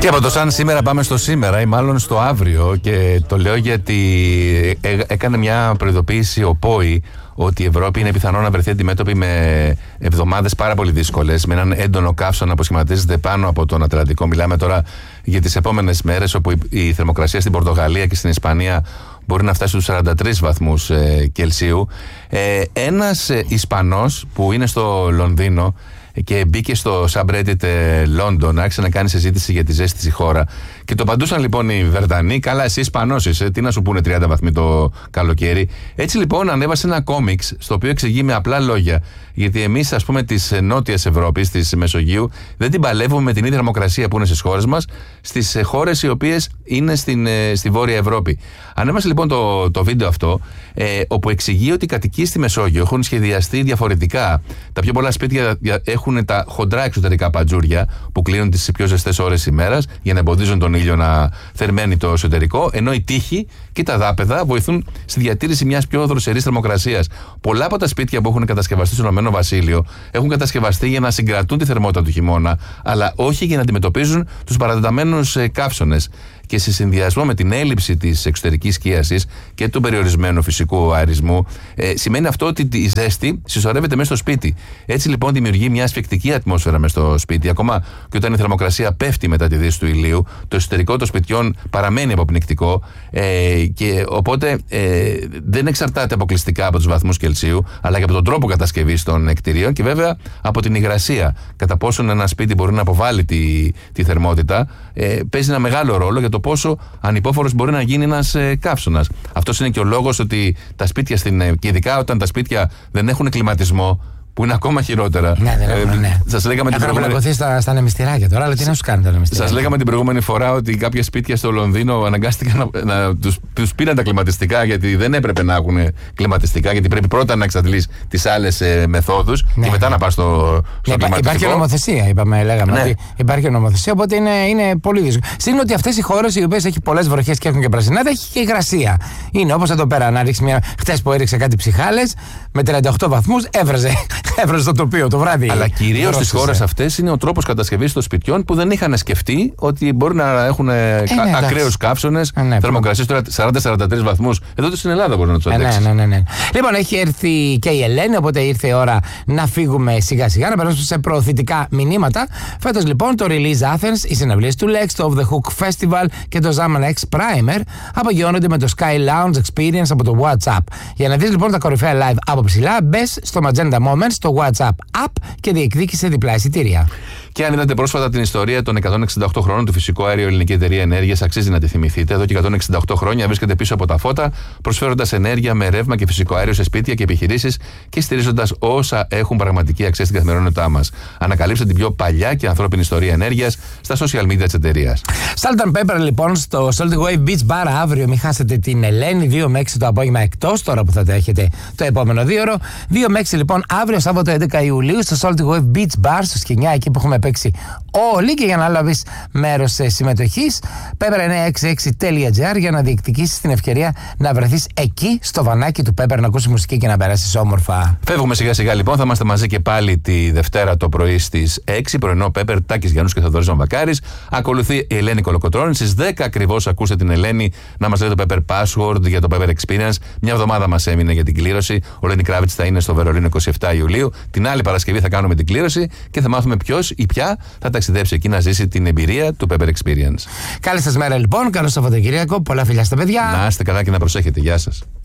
Και από το σαν σήμερα πάμε στο σήμερα ή μάλλον στο αύριο, και το λέω γιατί έκανε μια προειδοποίηση ο ΠΟΗ ότι η Ευρώπη είναι πιθανό να βρεθεί αντιμέτωπη με εβδομάδες πάρα πολύ δύσκολες, με έναν έντονο καύσωνα που σχηματίζεται πάνω από τον Ατλαντικό. Μιλάμε τώρα για τις επόμενες μέρες, όπου η θερμοκρασία στην Πορτογαλία και στην Ισπανία μπορεί να φτάσει στους 43 βαθμούς Κελσίου. Ένας Ισπανός που είναι στο Λονδίνο και μπήκε στο subreddit London, άρχισε να κάνει συζήτηση για τη ζέστη στη χώρα. Και το απαντούσαν λοιπόν οι Βρετανοί: καλά, εσύ Ισπανός είσαι, τι να σου πούνε 30 βαθμοί το καλοκαίρι. Έτσι λοιπόν ανέβασε ένα κόμιξ, στο οποίο εξηγεί με απλά λόγια, γιατί εμείς, ας πούμε, της Νότιας Ευρώπης, της Μεσογείου, δεν την παλεύουμε με την ίδια θερμοκρασία που είναι στις χώρες μας, στις χώρες οι οποίες είναι στη Βόρεια Ευρώπη. Ανέβασε λοιπόν το βίντεο αυτό, όπου εξηγεί ότι οι κατοικίες στη Μεσόγειο έχουν σχεδιαστεί διαφορετικά. Τα πιο πολλά σπίτια έχουν τα χοντρά εξωτερικά παντζούρια που κλείνουν τις πιο ζεστές ώρες ημέρας για να εμποδίζουν τον ήλιο να θερμαίνει το εσωτερικό, ενώ οι τοίχοι και τα δάπεδα βοηθούν στη διατήρηση μιας πιο δροσερής θερμοκρασίας. Πολλά από τα σπίτια που έχουν κατασκευαστεί στο Ηνωμένο Βασίλειο έχουν κατασκευαστεί για να συγκρατούν τη θερμότητα του χειμώνα, αλλά όχι για να αντιμετωπίζουν τους παρατεταμένους καύσωνες. Και σε συνδυασμό με την έλλειψη της εξωτερικής σκίασης και του περιορισμένου φυσικού αερισμού, σημαίνει αυτό ότι η ζέστη συσσωρεύεται μέσα στο σπίτι. Έτσι λοιπόν δημιουργεί μια ασφικτική ατμόσφαιρα μέσα στο σπίτι. Ακόμα και όταν η θερμοκρασία πέφτει μετά τη δύση του ηλίου, το εσωτερικό των σπιτιών παραμένει αποπνικτικό, και οπότε δεν εξαρτάται αποκλειστικά από τους βαθμούς Κελσίου, αλλά και από τον τρόπο κατασκευής των κτηρίων και βέβαια από την υγρασία. Κατά πόσον ένα σπίτι μπορεί να αποβάλει τη θερμότητα, παίζει ένα μεγάλο ρόλο για το πόσο ανυπόφορος μπορεί να γίνει ένας καύσωνας. Αυτός είναι και ο λόγος ότι τα σπίτια και ειδικά όταν τα σπίτια δεν έχουν κλιματισμό, που είναι ακόμα χειρότερα. Ναι, δεν έχουμε, ναι. Σας λέγαμε την προηγούμενη... στα ανεμιστηράκια τώρα, αλλά τι να σου κάνει τα ανεμιστηράκια. Σας λέγαμε την προηγούμενη φορά ότι κάποια σπίτια στο Λονδίνο αναγκάστηκαν να τους πήραν τα κλιματιστικά, γιατί δεν έπρεπε να έχουν κλιματιστικά, γιατί πρέπει πρώτα να εξαντλείς τις άλλες μεθόδους, ναι, και μετά να πας στο κλιματιστικό. Υπάρχει νομοθεσία, λέγαμε. Ναι. Ότι υπάρχει νομοθεσία, οπότε είναι πολύ δύσκολο. Συν ότι αυτές οι χώρες οι οποίες έχει πολλές βροχές και έχουν και πρασινάδα, έχει και υγρασία. Είναι όπως εδώ πέρα να ρίξει χτες που έριξε κάτι ψυχάλες με 38 βαθμούς, έβραζε το τοπίο το βράδυ. Αλλά κυρίως στις χώρες αυτές είναι ο τρόπος κατασκευής των σπιτιών που δεν είχαν σκεφτεί ότι μπορεί να έχουν ακραίους καύσωνες, θερμοκρασίες τώρα 40-43 βαθμούς. Εδώ στην Ελλάδα μπορεί να τους αντέξει. Ναι. Λοιπόν, έχει έρθει και η Ελένη, οπότε ήρθε η ώρα να φύγουμε σιγά σιγά, να περάσουμε σε προωθητικά μηνύματα. Φέτος λοιπόν το Release Athens, οι συναυλίες του Lex, το Off the Hook Festival και το Zaman X Primer απογειώνονται με το Sky Lounge Experience από το WhatsApp. Για να δεις λοιπόν τα κορυφαία live από ψηλά, μπες στο Magenta Moments, το WhatsApp app, και διεκδίκησε διπλά εισιτήρια. Και αν είδατε πρόσφατα την ιστορία των 168 χρόνων του φυσικού αέριου Ελληνική Εταιρεία Ενέργειας, αξίζει να τη θυμηθείτε. Εδώ και 168 χρόνια βρίσκεται πίσω από τα φώτα, προσφέροντας ενέργεια με ρεύμα και φυσικό αέριο σε σπίτια και επιχειρήσεις και στηρίζοντας όσα έχουν πραγματική αξία στην καθημερινότητά μας. Ανακαλύψτε την πιο παλιά και ανθρώπινη ιστορία ενέργειας στα social media της εταιρείας. Salt and Pepper λοιπόν στο Salty Wave Beach Bar αύριο. Μην χάσετε την Ελένη, 2 με 6 το απόγευμα, εκτός τώρα που θα το έχετε το επόμενο 2 ώρο. 2 με 6 λοιπόν αύριο Σάββατο 11 Ιουλίου στο Salty Wave Beach Bar, στο Σκηνιά, εκεί που έχουμε παίξει όλοι, και για να λάβεις μέρος συμμετοχής, pepper966.gr για να διεκδικήσεις την ευκαιρία να βρεθείς εκεί στο βανάκι του Pepper, να ακούσεις μουσική και να περάσεις όμορφα. Φεύγουμε σιγά σιγά λοιπόν, θα είμαστε μαζί και πάλι τη Δευτέρα το πρωί στις 6, πρωινό Pepper, Τάκης Γιαννούς και Θοδωρής Βαμβακάρης. Ακολουθεί η Ελένη Κολοκοτρώνη. Στις 10 ακριβώς ακούστε την Ελένη να μας λέει το Pepper Password για το Pepper Experience. Μια εβδομάδα μας έμεινε για την κλήρωση. Ο Lenny Kravitz θα είναι στο Βερολίνο 27 Ιουλίου. Την άλλη Παρασκευή θα κάνουμε την κλήρωση και θα μάθουμε ποιος ή ποια θα ταξιδέψει εκεί να ζήσει την εμπειρία του Pepper Experience. Καλή σας μέρα λοιπόν, καλό Σαββατοκύριακο, πολλά φιλιά στα παιδιά. Να είστε καλά και να προσέχετε. Γεια σας.